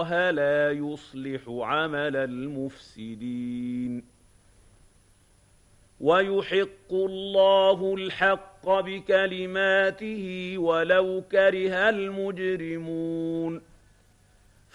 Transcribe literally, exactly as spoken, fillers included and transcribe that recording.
اللَّهَ لَا يُصْلِحُ عَمَلَ الْمُفْسِدِينَ وَيُحِقُّ اللَّهُ الْحَقَّ بِكَلِمَاتِهِ وَلَوْ كَرِهَ الْمُجْرِمُونَ